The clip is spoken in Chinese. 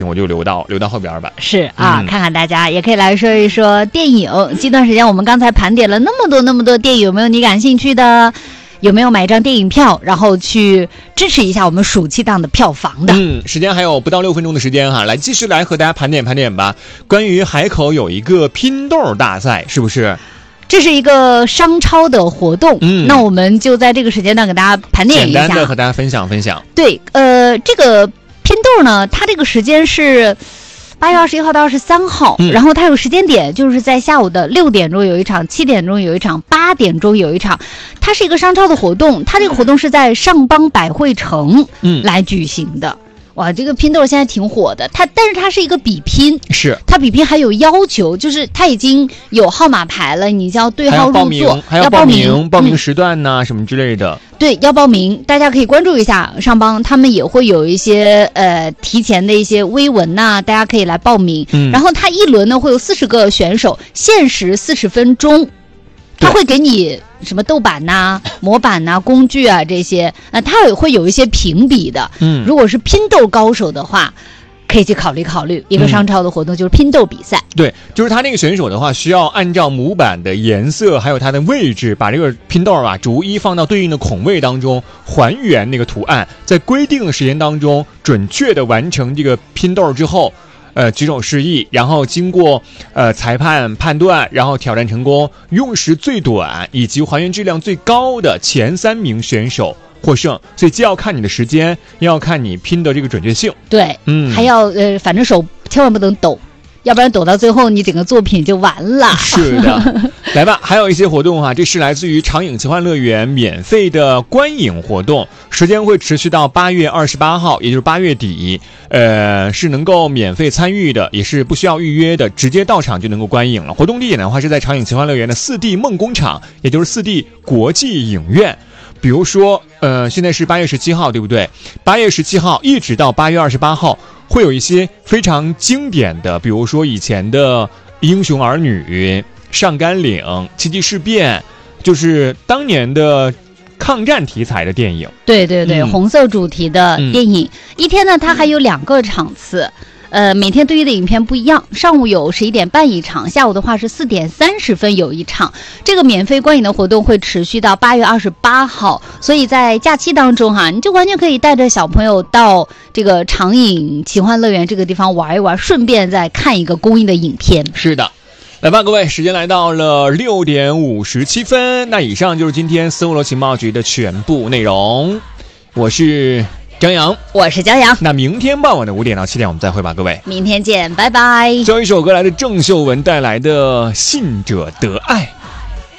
我就留到后边吧。 是啊，看看大家也可以来说一说电影。这段时间我们刚才盘点了那么多电影，有没有你感兴趣的？有没有买一张电影票，然后去支持一下我们暑期档的票房的？ 时间还有不到6分钟的时间哈，来继续来和大家盘点吧。关于海口有一个拼豆大赛，是不是？ 这是一个商超的活动，那我们就在这个时间段给大家盘点一下， 简单的和大家分享。 对，这个拼豆呢，它这个时间是8月21号到23号，然后它有时间点，就是在下午的6点钟有一场，7点钟有一场，8点钟有一场。它是一个商超的活动，它这个活动是在上邦百汇城来举行的。哇，这个拼豆现在挺火的，但是它是一个比拼， 是它比拼还有要求，就是它已经有号码牌了，你就要对号入座， 还要报名时段呐、什么之类的。 对，要报名，大家可以关注一下上邦，他们也会有一些提前的一些微文呐、大家可以来报名。然后它一轮呢会有40个选手，限时40分钟，他会给你什么豆板呐、模板呐、工具啊这些，它也会有一些评比的。如果是拼豆高手的话，可以去考虑一个商超的活动，就是拼豆比赛。 对，就是他那个选手的话，需要按照模板的颜色还有它的位置，把这个拼豆啊逐一放到对应的孔位当中，还原那个图案，在规定的时间当中准确的完成这个拼豆之后，举手示意，然后经过裁判判断，然后挑战成功，用时最短以及还原质量最高的前3名选手获胜。所以既要看你的时间，又要看你拼的这个准确性。 对，还要反正手千万不能抖，要不然抖到最后你整个作品就完了。 是的，来吧，还有一些活动哈，这是来自于长影奇幻乐园免费的观影活动，时间会持续到8月28号，也就是8月底，是能够免费参与的，也是不需要预约的，直接到场就能够观影了。活动地点的话是在长影奇幻乐园的4D 梦工厂，也就是4D 国际影院。比如说现在是8月17号，对不对？8月17号一直到8月28号会有一些非常经典的，比如说以前的英雄儿女、上甘岭、奇迹事变，就是当年的抗战题材的电影。 对，红色主题的电影。一天呢它还有2个场次，每天对应的影片不一样，上午有11点半一场，下午的话是4点30分有一场。这个免费观影的活动会持续到8月28号，所以在假期当中哈，你就完全可以带着小朋友到这个长影奇幻乐园这个地方玩一玩，顺便再看一个公映的影片。 是的，来吧，各位，时间来到了6点57分。那以上就是今天丝路情报局的全部内容。我是张扬， 我是骄阳。 那明天傍晚的5点到7点我们再会吧，各位， 明天见，拜拜。 最后一首歌来自郑秀文带来的《信者得爱》。